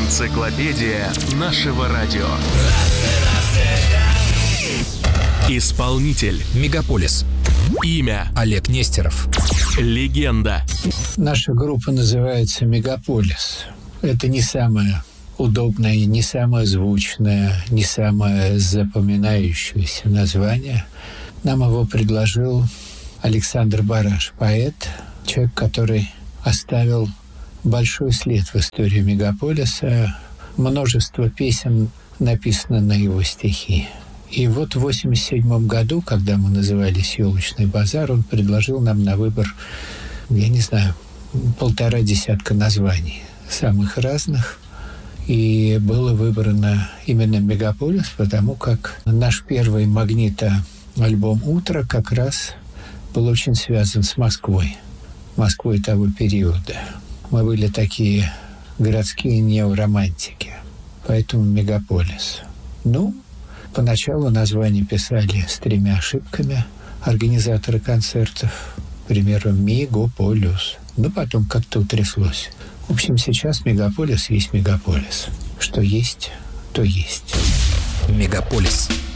Энциклопедия нашего радио. Исполнитель. Мегаполис. Имя. Олег Нестеров. Легенда. Наша группа называется «Мегаполис». Это не самое удобное, не самое звучное, не самое запоминающееся название. Нам его предложил Александр Бараш, поэт, человек, который оставил большой след в истории мегаполиса. Множество песен написано на его стихи. И вот в 1987 году, когда мы назывались «Елочный базар», он предложил нам на выбор, я не знаю, 1,5 названий, самых разных. И было выбрано именно «Мегаполис», потому как наш первый магнитоальбом «Утро» как раз был очень связан с Москвой того периода. Мы были такие городские неоромантики, поэтому «Мегаполис». Поначалу название писали с 3 ошибками организаторы концертов, к примеру, «Мегаполис». Потом как-то утряслось. В общем, сейчас «Мегаполис» есть «Мегаполис». Что есть, то есть. Мегаполис.